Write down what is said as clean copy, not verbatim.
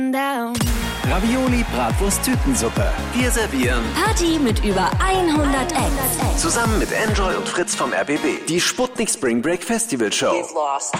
Ravioli, Bratwurst, Tütensuppe. Wir servieren Party mit über 100 Acts. zusammen mit Enjoy und Fritz vom RBB die Sputnik Spring Break Festival Show. He's lost.